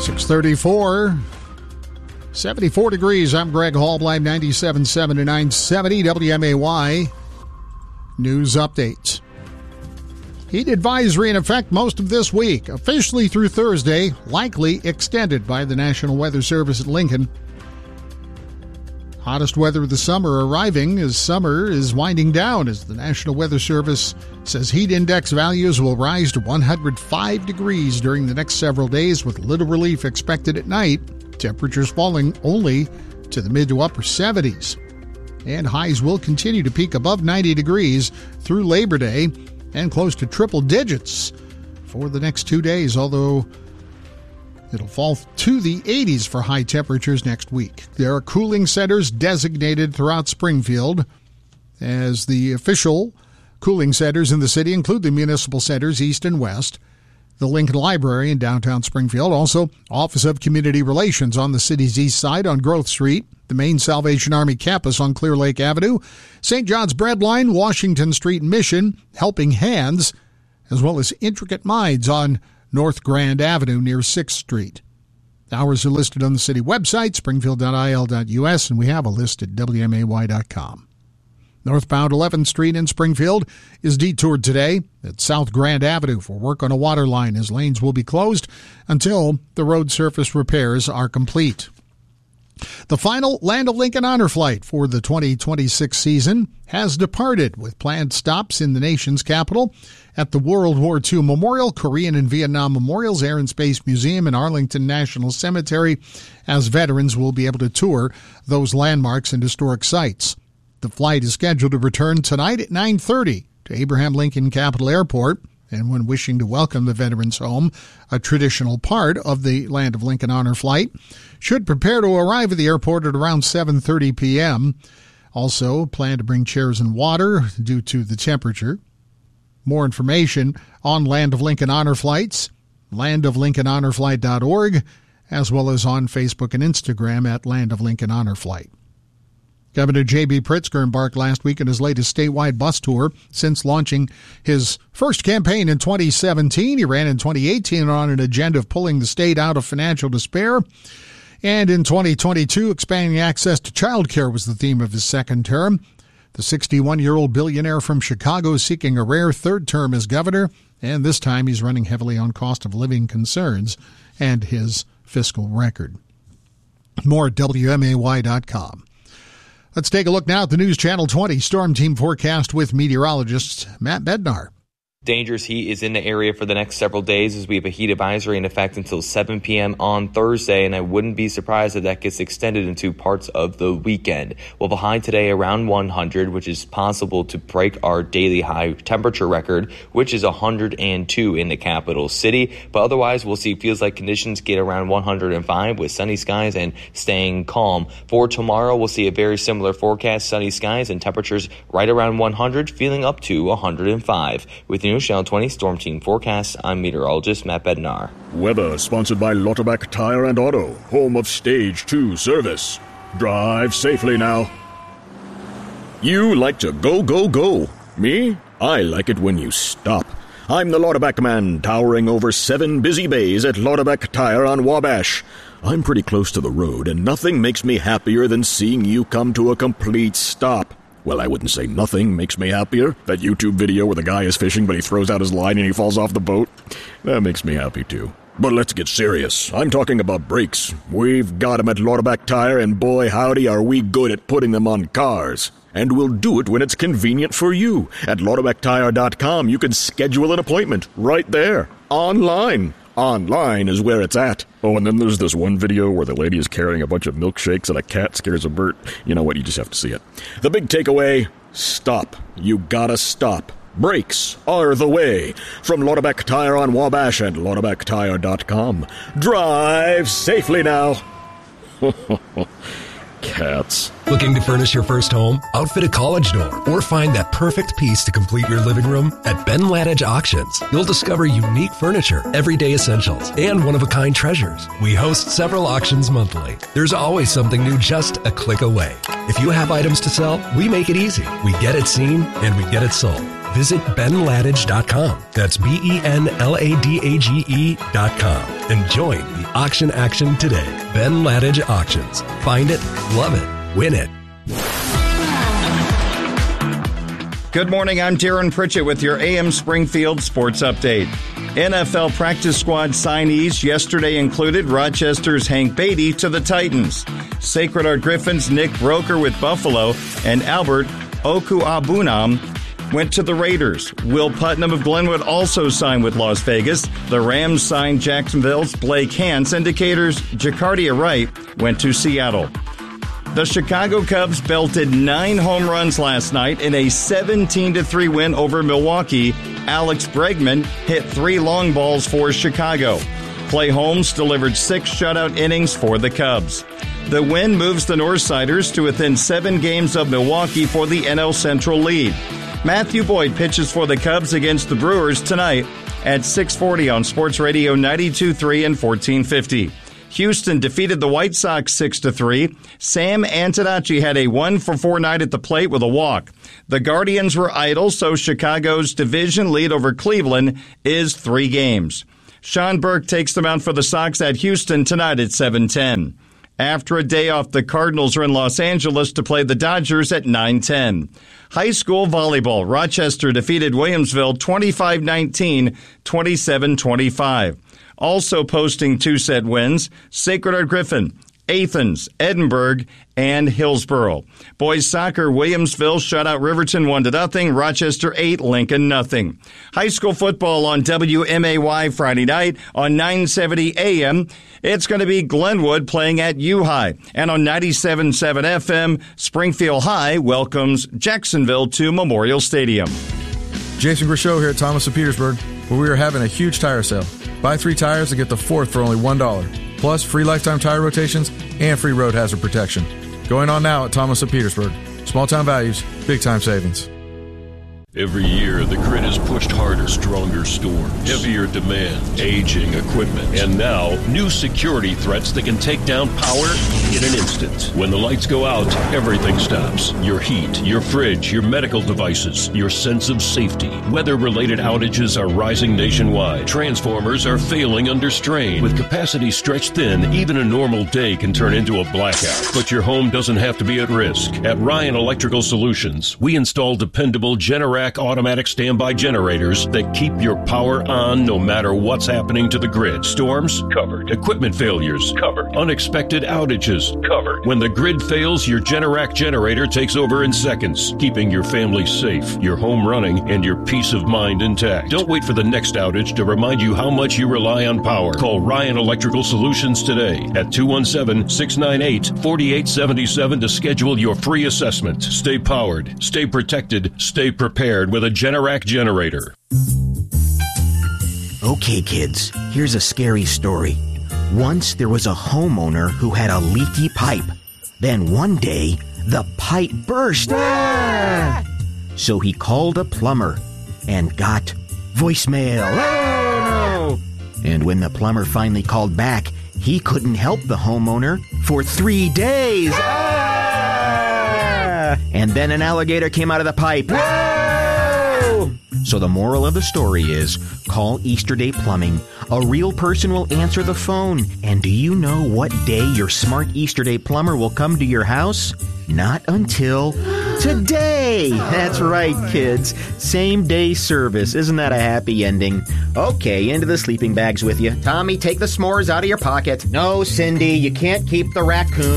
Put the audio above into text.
6:34, 74 degrees. I'm Greg Hallblime, 97.7 to 970 WMAY News Updates. Heat advisory in effect most of this week, officially through Thursday, likely extended by the National Weather Service at Lincoln. Hottest weather of the summer arriving as summer is winding down, as the National Weather Service says heat index values will rise to 105 degrees during the next several days, with little relief expected at night. Temperatures falling only to the mid to upper 70s. And highs will continue to peak above 90 degrees through Labor Day and close to triple digits for the next 2 days, although it'll fall to the 80s for high temperatures next week. There are cooling centers designated throughout Springfield, as the official cooling centers in the city include the municipal centers east and west, the Lincoln Library in downtown Springfield, also Office of Community Relations on the city's east side on Growth Street, the main Salvation Army campus on Clear Lake Avenue, St. John's Breadline, Washington Street Mission, Helping Hands, as well as Intricate Minds on North Grand Avenue near 6th Street. Hours are listed on the city website, springfield.il.us, and we have a list at WMAY.com. Northbound 11th Street in Springfield is detoured today at South Grand Avenue for work on a water line, as lanes will be closed until the road surface repairs are complete. The final Land of Lincoln Honor Flight for the 2026 season has departed, with planned stops in the nation's capital at the World War II Memorial, Korean and Vietnam Memorials, Air and Space Museum, and Arlington National Cemetery, as veterans will be able to tour those landmarks and historic sites. The flight is scheduled to return tonight at 9:30 to Abraham Lincoln Capital Airport. And when wishing to welcome the veterans home, a traditional part of the Land of Lincoln Honor Flight, should prepare to arrive at the airport at around 7:30 p.m. Also, plan to bring chairs and water due to the temperature. More information on Land of Lincoln Honor Flights, landoflincolnhonorflight.org, as well as on Facebook and Instagram at Land of Lincoln Honor Flight. Governor J.B. Pritzker embarked last week on his latest statewide bus tour since launching his first campaign in 2017. He ran in 2018 on an agenda of pulling the state out of financial despair. And in 2022, expanding access to child care was the theme of his second term. The 61-year-old billionaire from Chicago is seeking a rare third term as governor, and this time he's running heavily on cost of living concerns and his fiscal record. More at WMAY.com. Let's take a look now at the News Channel 20 Storm Team forecast with meteorologist Matt Bednar. Dangerous heat is in the area for the next several days, as we have a heat advisory in effect until 7 p.m. on Thursday, and I wouldn't be surprised if that gets extended into parts of the weekend. We'll have a high today around 100, which is possible to break our daily high temperature record, which is 102 in the capital city. But otherwise, we'll see feels like conditions get around 105 with sunny skies and staying calm. For tomorrow, we'll see a very similar forecast, sunny skies and temperatures right around 100, feeling up to 105. With the News Channel 20 Storm Team forecast, I'm meteorologist Matt Bednar. Weather sponsored by Lauterbach Tire and Auto, home of Stage 2 service. Drive safely now. You like to go, go, go. Me? I like it when you stop. I'm the Lauterbach man, towering over 7 busy bays at Lauterbach Tire on Wabash. I'm pretty close to the road, and nothing makes me happier than seeing you come to a complete stop. Well, I wouldn't say nothing makes me happier. That YouTube video where the guy is fishing, but he throws out his line and he falls off the boat. That makes me happy, too. But let's get serious. I'm talking about brakes. We've got them at Lauterbach Tire, and boy, howdy, are we good at putting them on cars. And we'll do it when it's convenient for you. At LauterbachTire.com, you can schedule an appointment right there, online. Online is where it's at. Oh, and then there's this one video where the lady is carrying a bunch of milkshakes and a cat scares a bird. You know what? You just have to see it. The big takeaway, stop. You gotta stop. Brakes are the way. From Lauterbach Tire on Wabash and LauterbachTire.com. Drive safely now. Cats. Looking to furnish your first home, outfit a college dorm, or find that perfect piece to complete your living room? At Ben Ladage Auctions, you'll discover unique furniture, everyday essentials, and one-of-a-kind treasures. We host several auctions monthly. There's always something new just a click away. If you have items to sell, we make it easy. We get it seen, and we get it sold. Visit benladage.com. That's BenLadage.com. and join the auction action today. Ben Ladage Auctions. Find it, love it, win it. Good morning, I'm Darren Pritchett with your AM Springfield Sports Update. NFL practice squad signees yesterday included Rochester's Hank Beatty to the Titans, Sacred Heart Griffins' Nick Broker with Buffalo, and Albert Okuabunam went to the Raiders. Will Putnam of Glenwood also signed with Las Vegas. The Rams signed Jacksonville's Blake Hance. Indicators Jacardia Wright went to Seattle. The Chicago Cubs belted 9 home runs last night in a 17-3 win over Milwaukee. Alex Bregman hit 3 long balls for Chicago. Clay Holmes delivered 6 shutout innings for the Cubs. The win moves the Northsiders to within 7 games of Milwaukee for the NL Central lead. Matthew Boyd pitches for the Cubs against the Brewers tonight at 6:40 on Sports Radio 92.3 and 1450. Houston defeated the White Sox 6-3. Sam Antonacci had a 1-for-4 night at the plate with a walk. The Guardians were idle, so Chicago's division lead over Cleveland is 3 games. Sean Burke takes the mound for the Sox at Houston tonight at 7:10. After a day off, the Cardinals are in Los Angeles to play the Dodgers at 9:10. High school volleyball, Rochester defeated Williamsville 25-19, 27-25. Also posting 2-set wins, Sacred Heart Griffin, Athens, Edinburgh, and Hillsboro. Boys soccer, Williamsville shut out Riverton 1-0, Rochester 8, Lincoln 0. High school football on WMAY Friday night on 970 AM. It's going to be Glenwood playing at U-High. And on 97.7 FM, Springfield High welcomes Jacksonville to Memorial Stadium. Jason Grishow here at Thomas of Petersburg, where we are having a huge tire sale. Buy 3 tires and get the 4th for only $1. Plus free lifetime tire rotations and free road hazard protection. Going on now at Thomas of Petersburg. Small town values, big time savings. Every year, the grid is pushed harder, stronger storms, heavier demand, aging equipment, and now, new security threats that can take down power in an instant. When the lights go out, everything stops. Your heat, your fridge, your medical devices, your sense of safety. Weather-related outages are rising nationwide. Transformers are failing under strain. With capacity stretched thin, even a normal day can turn into a blackout. But your home doesn't have to be at risk. At Ryan Electrical Solutions, we install dependable Generac automatic standby generators that keep your power on no matter what's happening to the grid. Storms? Covered. Equipment failures? Covered. Unexpected outages? Covered. When the grid fails, your Generac generator takes over in seconds, keeping your family safe, your home running, and your peace of mind intact. Don't wait for the next outage to remind you how much you rely on power. Call Ryan Electrical Solutions today at 217-698-4877 to schedule your free assessment. Stay powered, stay protected, stay prepared with a Generac generator. Okay, kids, here's a scary story. Once there was a homeowner who had a leaky pipe. Then one day, the pipe burst. So he called a plumber and got voicemail. Oh, no! And when the plumber finally called back, he couldn't help the homeowner for 3 days. And then an alligator came out of the pipe. So the moral of the story is, call Easter Day Plumbing. A real person will answer the phone. And do you know what day your smart Easter Day plumber will come to your house? Not until today. That's right, kids. Same day service. Isn't that a happy ending? Okay, into the sleeping bags with you. Tommy, take the s'mores out of your pocket. No, Cindy, you can't keep the raccoon.